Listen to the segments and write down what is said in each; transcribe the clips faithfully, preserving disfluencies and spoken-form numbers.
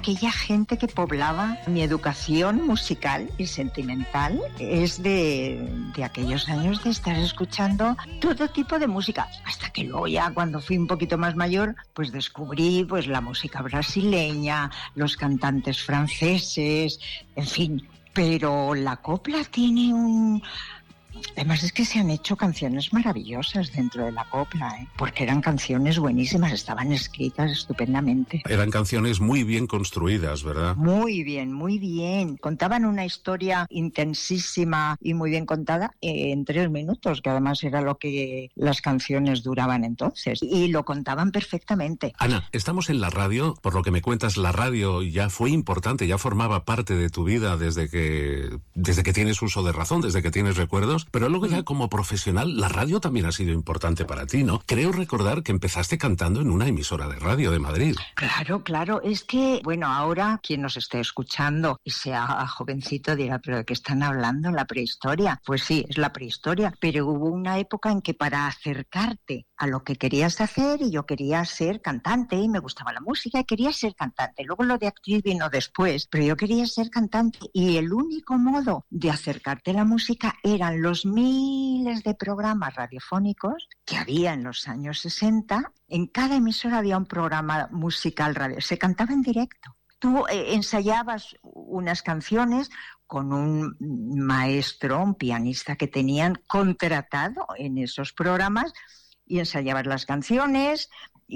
aquella gente que poblaba. Mi educación musical y sentimental es de, de aquellos años de estar escuchando todo tipo de música, hasta que luego ya cuando fui un poquito más mayor, pues descubrí pues la música brasileña, los cantantes franceses, en fin. Pero la copla tiene un... Además es que se han hecho canciones maravillosas dentro de la copla, ¿eh? Porque eran canciones buenísimas, estaban escritas estupendamente. Eran canciones muy bien construidas, ¿verdad? Muy bien, muy bien. Contaban una historia intensísima y muy bien contada eh, en tres minutos, que además era lo que las canciones duraban entonces. Y lo contaban perfectamente. Ana, estamos en la radio, por lo que me cuentas, la radio ya fue importante, ya formaba parte de tu vida desde que, desde que tienes uso de razón, desde que tienes recuerdos. Pero luego ya como profesional, la radio también ha sido importante para ti, ¿no? Creo recordar que empezaste cantando en una emisora de radio de Madrid. Claro, claro. Es que, bueno, ahora quien nos esté escuchando y sea jovencito dirá, ¿pero de qué están hablando? ¿La prehistoria? Pues sí, es la prehistoria. Pero hubo una época en que para acercarte a lo que querías hacer, y yo quería ser cantante y me gustaba la música y quería ser cantante. Luego lo de actriz vino después, pero yo quería ser cantante y el único modo de acercarte a la música eran los miles de programas radiofónicos que había en los años sesenta. En cada emisora había un programa musical radio, se cantaba en directo. Tú eh, ensayabas unas canciones con un maestro, un pianista que tenían contratado en esos programas, y ensayabas las canciones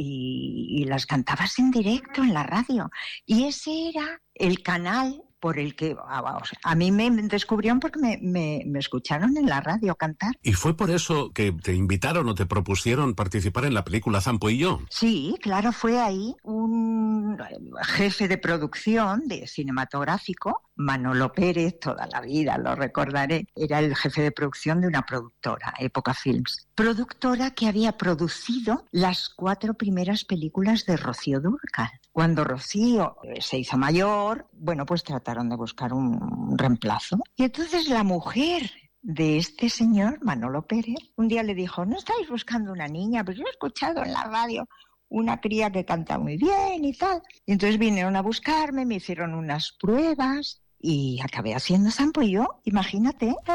y, y las cantabas en directo en la radio. Y ese era el canal por el que a, a mí me descubrieron porque me, me, me escucharon en la radio cantar. ¿Y fue por eso que te invitaron o te propusieron participar en la película Zampo y yo? Sí, claro, fue ahí un jefe de producción de cinematográfico, Manolo Pérez, toda la vida lo recordaré, era el jefe de producción de una productora, Época Films. Productora que había producido las cuatro primeras películas de Rocío Dúrcal. Cuando Rocío se hizo mayor, bueno, pues trataron de buscar un reemplazo. Y entonces la mujer de este señor, Manolo Pérez, un día le dijo, ¿no estáis buscando una niña? Pues yo he escuchado en la radio una cría que canta muy bien y tal. Y entonces vinieron a buscarme, me hicieron unas pruebas y acabé haciendo Zampo y yo, imagínate.